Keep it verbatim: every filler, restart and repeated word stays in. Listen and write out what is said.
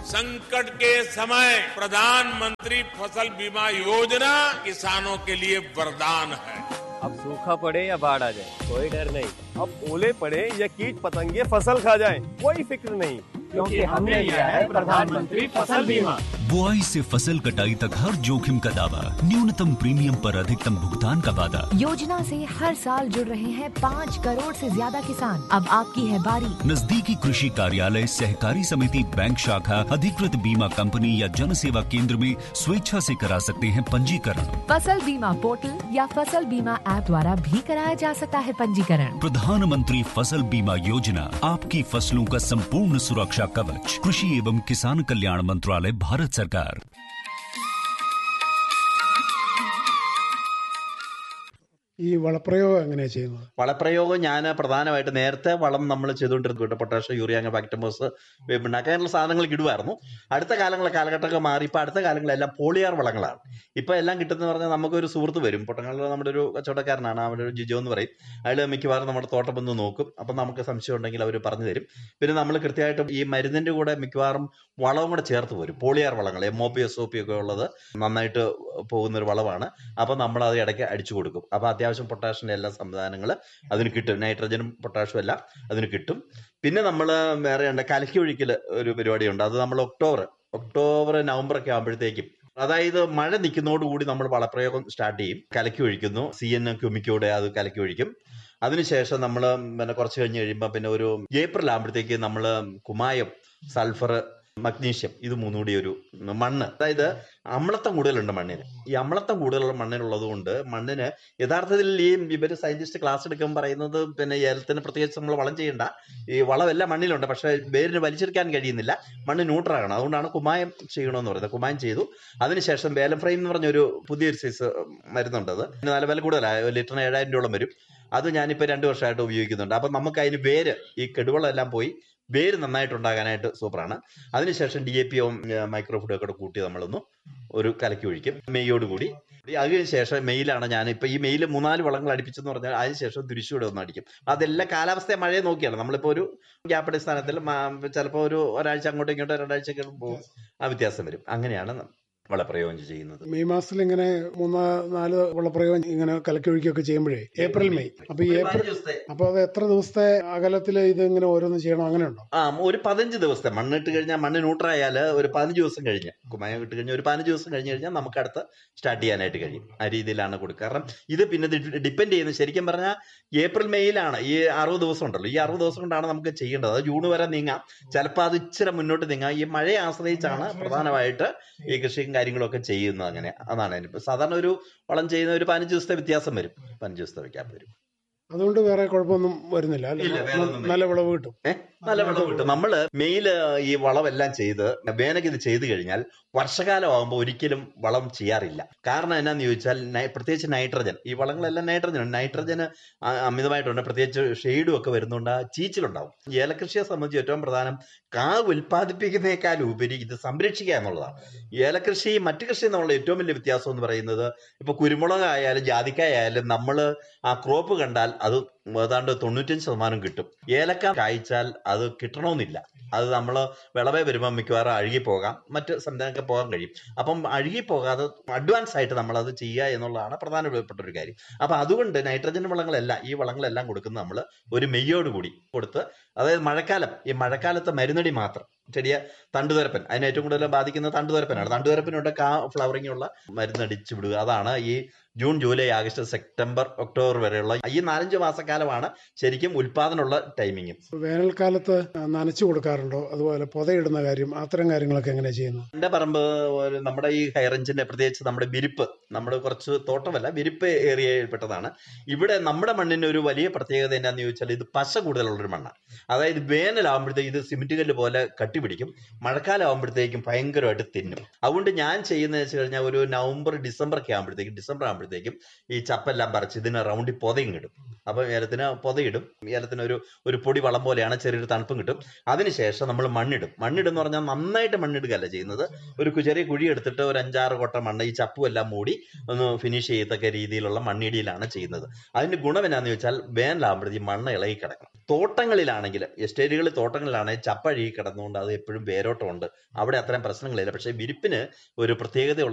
संकट के समय प्रधानमंत्री फसल बीमा योजना किसानों के लिए वरदान है। अब सूखा पड़े या बाढ़ आ जाए कोई डर नहीं, अब ओले पड़े या कीट पतंगे फसल खा जाए कोई फिक्र नहीं, क्योंकि हमने लिया है प्रधानमंत्री फसल बीमा। बुआई से फसल कटाई तक हर जोखिम का दावा, न्यूनतम प्रीमियम पर अधिकतम भुगतान का वादा। योजना से हर साल जुड़ रहे हैं पाँच करोड़ से ज्यादा किसान। अब आपकी है बारी। नजदीकी कृषि कार्यालय, सहकारी समिति, बैंक शाखा, अधिकृत बीमा कंपनी या जन सेवा केंद्र में स्वेच्छा से करा सकते हैं पंजीकरण। फसल बीमा पोर्टल या फसल बीमा ऐप द्वारा भी कराया जा सकता है पंजीकरण। प्रधानमंत्री फसल बीमा योजना, आपकी फसलों का संपूर्ण सुरक्षा कवच। कृषि एवं किसान कल्याण मंत्रालय, भारत सरकार। ഈ വളപ്രയോഗം എങ്ങനെയാ ചെയ്യുന്നത്? വളപ്രയോഗം ഞാൻ പ്രധാനമായിട്ട് നേരത്തെ വളം നമ്മൾ ചെയ്തുകൊണ്ടിരുന്നത് പൊട്ടാഷ്, യൂറിയ, അങ്ങനെ ബാക്ടമോസ്, വേപ്പിണ്ണാക്കാനുള്ള സാധനങ്ങൾ ഇടുമായിരുന്നു. അടുത്ത കാലങ്ങളെ കാലഘട്ടമൊക്കെ മാറി ഇപ്പോൾ അടുത്ത കാലങ്ങളെല്ലാം പോളിയാർ വളങ്ങളാണ് ഇപ്പോൾ എല്ലാം കിട്ടുന്നത്. പറഞ്ഞാൽ നമുക്കൊരു സുഹൃത്ത് വരും പൊട്ടങ്ങളിൽ, നമ്മുടെ ഒരു കച്ചവടക്കാരനാണ്, അവൻ്റെ ഒരു ജിജോ എന്ന് പറയും. അയാൾ മിക്കവാറും നമ്മുടെ തോട്ടം വന്ന് നോക്കും. അപ്പം നമുക്ക് സംശയം ഉണ്ടെങ്കിൽ അവർ പറഞ്ഞു തരും. പിന്നെ നമ്മൾ കൃത്യമായിട്ടും ഈ മരുന്നിൻ്റെ കൂടെ മിക്കവാറും വളവും കൂടെ ചേർത്ത് വരും. പോളിയാർ വളങ്ങൾ, M O P S O P ഒക്കെ ഉള്ളത് നന്നായിട്ട് പോകുന്നൊരു വളമാണ്. അപ്പം നമ്മളത് ഇടയ്ക്ക് അടിച്ചു കൊടുക്കും. അപ്പോൾ അത്യാവശ്യം പൊട്ടാഷിന്റെ എല്ലാ സംവിധാനങ്ങൾ അതിന് കിട്ടും. നൈട്രജനും പൊട്ടാഷും എല്ലാം അതിന് കിട്ടും. പിന്നെ നമ്മൾ വേറെ ഉണ്ട് കലക്കി ഒഴിക്കൽ ഒരു പരിപാടിയുണ്ട്. അത് നമ്മൾ ഒക്ടോബർ ഒക്ടോബർ നവംബർ ഒക്കെ ആകുമ്പോഴത്തേക്കും, അതായത് മഴ നിൽക്കുന്നതോടുകൂടി നമ്മൾ വളപ്രയോഗം സ്റ്റാർട്ട് ചെയ്യും. കലക്കി ഒഴിക്കുന്നു. സി എൻ ക്യുമിക്കോടെ അത് കലക്കി ഒഴിക്കും. അതിനുശേഷം നമ്മൾ പിന്നെ കുറച്ച് കഴിഞ്ഞ് കഴിയുമ്പോൾ പിന്നെ ഒരു ഏപ്രിൽ ആകുമ്പോഴത്തേക്ക് നമ്മൾ കുമായം, സൾഫർ, മഗ്നീഷ്യം, ഇത് മൂന്നുകൂടി ഒരു മണ്ണ്, അതായത് അമ്ലത്വം കൂടുതലുണ്ട് മണ്ണിന്. ഈ അമ്ലത്വം കൂടുതലുള്ള മണ്ണിനുള്ളത് കൊണ്ട് മണ്ണിന് യഥാർത്ഥത്തിൽ ഈ ഇവർ സയന്റിസ്റ്റ് ക്ലാസ് എടുക്കുമ്പോൾ പറയുന്നത് പിന്നെ ഏലത്തിന് പ്രത്യേകിച്ച് നമ്മൾ വളം ചെയ്യണ്ട, ഈ വളമെല്ലാം മണ്ണിലുണ്ട്, പക്ഷേ വേരിന് വലിച്ചെടുക്കാൻ കഴിയുന്നില്ല, മണ്ണ് ന്യൂട്രാകണം. അതുകൊണ്ടാണ് കുമായം ചെയ്യണമെന്ന് പറയുന്നത്. കുമായം ചെയ്തു. അതിനുശേഷം വേലം ഫ്രെയിം എന്ന് പറഞ്ഞൊരു പുതിയൊരു സൈസ് മരുന്നുണ്ട്. അത് നല്ല വില കൂടുതലാണ്, ലിറ്ററിന് ഏഴായിരം രൂപയോളം വരും. അത് ഞാനിപ്പോൾ രണ്ട് വർഷമായിട്ട് ഉപയോഗിക്കുന്നുണ്ട്. അപ്പം നമുക്ക് അതിന് വേര്, ഈ കെടുവളം എല്ലാം പോയി വേര് നന്നായിട്ടുണ്ടാകാനായിട്ട് സൂപ്പറാണ്. അതിനുശേഷം ഡി എ പി മൈക്രോ ഫുഡൊക്കെ കൂടെ കൂട്ടി നമ്മളൊന്ന് ഒരു കലക്കി ഒഴിക്കും മെയ്യോട് കൂടി. അതിനുശേഷം മെയിലാണ് ഞാൻ ഇപ്പം ഈ മെയിൽ മൂന്നാല് വളങ്ങൾ അടുപ്പിച്ചെന്ന് പറഞ്ഞാൽ അതിനുശേഷം തുരിശൂടെ ഒന്ന് അടിക്കും. അതെല്ലാം കാലാവസ്ഥയെ മഴയെ നോക്കിയാണ്. നമ്മളിപ്പോൾ ഒരു ഗ്യാപ്പ് അടിസ്ഥാനത്തിൽ ചിലപ്പോൾ ഒരു ഒരാഴ്ച അങ്ങോട്ടും ഇങ്ങോട്ടും രണ്ടാഴ്ചയൊക്കെ പോകും, ആ വ്യത്യാസം വരും. അങ്ങനെയാണ് വളപ്രയോഗം ചെയ്യുന്നത്. മെയ് മാസത്തിൽ ഇങ്ങനെ മൂന്ന് നാല് വളപ്രയോഗം ഇങ്ങനെ കലക്കി ഒഴിക്കുകയൊക്കെ ചെയ്യുമ്പോഴേ ഏപ്രിൽ മെയ് അപ്പൊ ഈ ഏപ്രിൽ അപ്പൊ അത് എത്ര ദിവസത്തെ അകലത്തിൽ ഇത് ഇങ്ങനെ ഓരോന്ന് ചെയ്യണം, അങ്ങനെയുണ്ടോ? ആ, ഒരു പതിനഞ്ച് ദിവസത്തെ മണ്ണിട്ട് കഴിഞ്ഞാൽ, മണ്ണ് ന്യൂട്രായാൽ ഒരു പതിനഞ്ച് ദിവസം കഴിഞ്ഞ്, കുമായം ഇട്ട് കഴിഞ്ഞാൽ ഒരു പതിനഞ്ച് ദിവസം കഴിഞ്ഞ് കഴിഞ്ഞാൽ നമുക്ക് അടുത്ത് സ്റ്റാർട്ട് ചെയ്യാനായിട്ട് കഴിയും. ആ രീതിയിലാണ് കൊടുക്കുക. കാരണം ഇത് പിന്നെ ഡിപ്പെൻഡ് ചെയ്യുന്നത് ശരിക്കും പറഞ്ഞാൽ ഏപ്രിൽ മെയ്യിലാണ്. ഈ അറുപത് ദിവസം ഉണ്ടല്ലോ, ഈ അറുപത് ദിവസം കൊണ്ടാണ് നമുക്ക് ചെയ്യേണ്ടത്. അത് ജൂൺ വരെ നീങ്ങാം, ചിലപ്പോൾ അത് ഇച്ചിരി മുന്നോട്ട് നീങ്ങാം. ഈ മഴയെ ആശ്രയിച്ചാണ് പ്രധാനമായിട്ട് ഈ കൃഷിയും കാര്യങ്ങളൊക്കെ ചെയ്യുന്നത്. അങ്ങനെ അതാണ് ഇപ്പൊ സാധാരണ ഒരു വളം ചെയ്യുന്ന ഒരു പതിനഞ്ച് ദിവസത്തെ വ്യത്യാസം വരും, പതിനഞ്ച് ദിവസത്തെ വയ്ക്കാൻ വരും. അതുകൊണ്ട് വേറെ കുഴപ്പമൊന്നും വരുന്നില്ല, നല്ല വിളവ് കിട്ടും. ഏഹ് നല്ല വിളവ് കിട്ടും. നമ്മള് മെയില് ഈ വളമെല്ലാം ചെയ്ത് വേനയ്ക്ക് ഇത് ചെയ്ത് കഴിഞ്ഞാൽ വർഷകാലം ആകുമ്പോൾ ഒരിക്കലും വളം ചെയ്യാറില്ല. കാരണം എന്നാന്ന് ചോദിച്ചാൽ പ്രത്യേകിച്ച് നൈട്രജൻ, ഈ വളങ്ങളെല്ലാം നൈട്രജൻ നൈട്രജന് അമിതമായിട്ടുണ്ട്. പ്രത്യേകിച്ച് ഷെയ്ഡും ഒക്കെ വരുന്നുണ്ട്, ചീച്ചിലുണ്ടാവും. ഏലകൃഷിയെ സംബന്ധിച്ച് ഏറ്റവും പ്രധാനം കാ ഉൽപ്പാദിപ്പിക്കുന്നതിനേക്കാൾ ഉപരി ഇത് സംരക്ഷിക്കുക എന്നുള്ളതാണ്. ഏലകൃഷി മറ്റു കൃഷി എന്നുള്ള ഏറ്റവും വലിയ വ്യത്യാസം എന്ന് പറയുന്നത്, ഇപ്പൊ കുരുമുളക് ആയാലും ജാതിക്കായ ആയാലും നമ്മൾ ആ ക്രോപ്പ് കണ്ടാൽ അത് ഏതാണ്ട് തൊണ്ണൂറ്റഞ്ച് ശതമാനം കിട്ടും. ഏലക്ക കായ്ച്ചാൽ അത് കിട്ടണമെന്നില്ല. അത് നമ്മൾ വിളവേ വരുമ്പോൾ മിക്കവാറും അഴുകിപ്പോകാം, മറ്റ് സംസ്ഥാനമൊക്കെ പോകാൻ കഴിയും. അപ്പം അഴുകിപ്പോകാതെ അഡ്വാൻസ് ആയിട്ട് നമ്മളത് ചെയ്യുക എന്നുള്ളതാണ് പ്രധാനപ്പെട്ട ഒരു കാര്യം. അപ്പം അതുകൊണ്ട് നൈട്രജൻ വളങ്ങളെല്ലാം ഈ വളങ്ങളെല്ലാം കൊടുക്കുന്നത് നമ്മൾ ഒരു മെയ്യോട് കൂടി കൊടുത്ത്, അതായത് മഴക്കാലം, ഈ മഴക്കാലത്തെ മരുന്നടി മാത്രം, ചെടിയ തണ്ടുതുരപ്പൻ, അതിനെ ഏറ്റവും കൂടുതൽ ബാധിക്കുന്നത് തണ്ടുതുരപ്പനാണ്. തണ്ടുതുരപ്പനുണ്ട് കാ ഫ്ലവറിംഗ് ഉള്ള മരുന്നടിച്ചു വിടുക. അതാണ് ഈ June, July, August, September, October വരെയുള്ള ഈ നാലഞ്ച് മാസക്കാലമാണ് ശരിക്കും ഉൽപാദനമുള്ള ടൈമിങ്. വേനൽക്കാലത്ത് നനച്ചു കൊടുക്കാറുണ്ടോ? അതുപോലെ പൊതയിടുന്ന കാര്യം, അത്തരം കാര്യങ്ങളൊക്കെ എങ്ങനെയാ ചെയ്യുന്നത്? എന്റെ പറമ്പ് നമ്മുടെ ഈ ഹൈറേഞ്ചിന്റെ, പ്രത്യേകിച്ച് നമ്മുടെ വിരിപ്പ്, നമ്മുടെ കുറച്ച് തോട്ടമല്ല വിരിപ്പ് ഏരിയയിൽപ്പെട്ടതാണ്. ഇവിടെ നമ്മുടെ മണ്ണിന് ഒരു വലിയ പ്രത്യേകത എന്നാന്ന് ചോദിച്ചാൽ ഇത് പശ കൂടുതലുള്ളൊരു മണ്ണാണ്. അതായത് വേനലാകുമ്പോഴത്തേക്ക് ഇത് സിമെന്റ് കല്ല് പോലെ കട്ടിപിടിക്കും, മഴക്കാലം ആകുമ്പോഴത്തേക്കും ഭയങ്കരമായിട്ട് തിന്നും. അതുകൊണ്ട് ഞാൻ ചെയ്യുന്നത് വെച്ച് കഴിഞ്ഞാൽ ഒരു നവംബർ ഡിസംബർ ഒക്കെ ആകുമ്പോഴത്തേക്കും ഡിസംബർ ആകുമ്പോഴത്തേക്കും ഈ ചപ്പെല്ലാം പറിച്ച് ഇതിന് റൗണ്ടിൽ പൊതയും കിട്ടും. അപ്പം ഏലത്തിന് പൊതയിടും. ഏലത്തിന് ഒരു ഒരു പൊടി വളം പോലെയാണ്, ചെറിയൊരു തണുപ്പും കിട്ടും. അതിനുശേഷം നമ്മൾ മണ്ണിടും. മണ്ണിടും എന്ന് പറഞ്ഞാൽ നന്നായിട്ട് മണ്ണിടുകയല്ല ചെയ്യുന്നത്, ഒരു ചെറിയ കുഴി എടുത്തിട്ട് ഒരു അഞ്ചാറ് കൊട്ട മണ്ണ് ഈ ചപ്പും എല്ലാം മൂടി ഒന്ന് ഫിനിഷ് ചെയ്യത്തക്ക രീതിയിലുള്ള മണ്ണിടിയിലാണ് ചെയ്യുന്നത്. അതിന്റെ ഗുണം എന്നാന്ന് ചോദിച്ചാൽ വേനലാകുമ്പോഴത്തേക്ക് മണ്ണ് ഇളകി കിടക്കണം. തോട്ടങ്ങളിലാണെങ്കിൽ, എസ്റ്റേറ്റുകളിൽ തോട്ടങ്ങളിലാണെങ്കിൽ ചപ്പ അഴുകി കിടന്നുകൊണ്ട് അത് അത് എപ്പോഴും വേരോട്ടമുണ്ട്. അവിടെ അത്രയും പ്രശ്നങ്ങളില്ല. പക്ഷേ വിരിപ്പിന് ഒരു പ്രത്യേകതയുള്ള